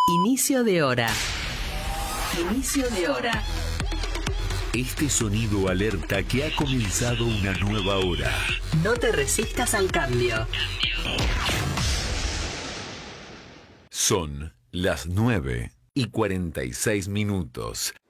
Inicio de hora. Inicio de hora. Este sonido alerta que ha comenzado una nueva hora. No te resistas al cambio. Son las 9:46.